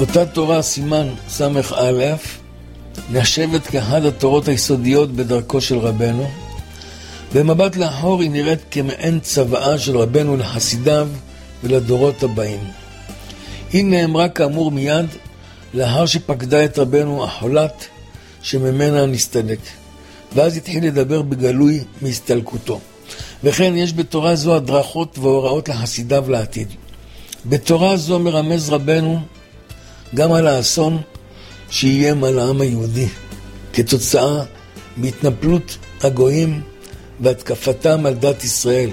אותה תורה סימן סמך א' נחשבת כאחד התורות היסודיות בדרכו של רבנו. במבט לאחור היא נראית כמעין צוואה של רבנו לחסידיו ולדורות הבאים. היא נאמרה כאמור מיד לאחר שפקדה את רבנו החולת שממנה נסתלק, ואז התחיל לדבר בגלוי מהסתלקותו. וכן יש בתורה זו הדרכות והוראות לחסידיו לעתיד. בתורה זו מרמז רבנו גם על האסון שאיים על העם היהודי כתוצאה מהתנפלות הגויים והתקפתם על דת ישראל,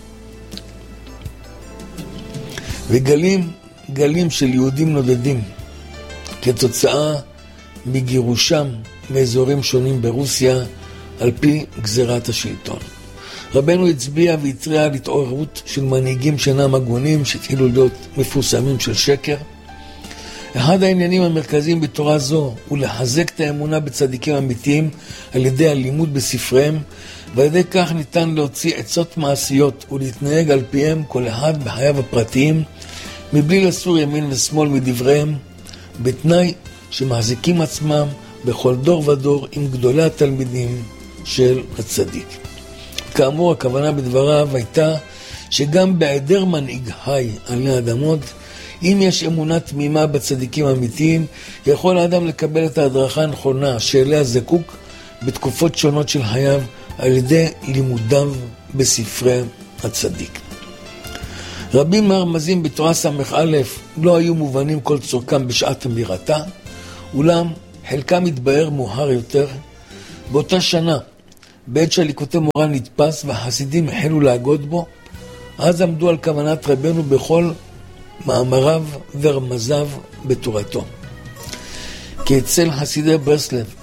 וגלים של יהודים נודדים כתוצאה מגירושם מאזורים שונים ברוסיה על פי גזירת השלטון. רבנו הצביע והתריע על התעוררות של מנהיגים שאינם הגונים שהתחילו להיות מפורסמים של שקר. אחד העניינים המרכזיים בתורה זו הוא לחזק את האמונה בצדיקים אמיתיים על ידי הלימוד בספריהם, ועל ידי כך ניתן להוציא עצות מעשיות ולהתנהג על פיהם כל אחד בחייו הפרטיים, מבלי לסור ימין ושמאל מדבריהם, בתנאי שמחזיקים עצמם בכל דור ודור עם גדולי התלמידים של הצדיק. כאמור, הכוונה בדבריו הייתה שגם בהיעדר מנהיג חי עלי אדמות, אם יש אמונה תמימה בצדיקים אמיתיים, יכול האדם לקבל את ההדרכה הנכונה שאליה זקוק בתקופות שונות של חייו על ידי לימודיו בספרי הצדיק. רבים מהרמזים בתורה סמך א' לא היו מובנים כל צורכם בשעת אמירתה, אולם חלקם התבהר מאוחר יותר. באותה שנה, בעת שהליקוטי מורן נתפס והחסידים החלו להגות בו, אז עמדו על כוונת רבנו בכל מאמריו ורמזיו בתורתו. כי אצל חסידי ברסלב